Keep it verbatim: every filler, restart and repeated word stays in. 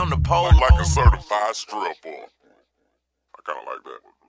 on the pole. Like, like a certified stripper. I kinda like that.